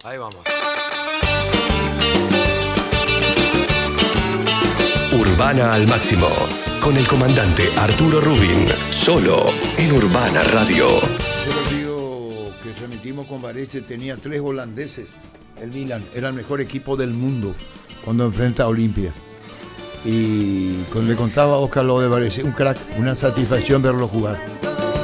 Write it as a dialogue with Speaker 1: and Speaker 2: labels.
Speaker 1: Ahí vamos.
Speaker 2: Urbana al máximo, con el comandante Arturo Rubin, solo en Urbana Radio.
Speaker 3: Ese partido que transmitimos con Varese tenía 3 holandeses. El Milan era el mejor equipo del mundo cuando enfrenta a Olimpia. Y cuando le contaba a Oscar lo de Varese, un crack, una satisfacción verlo jugar.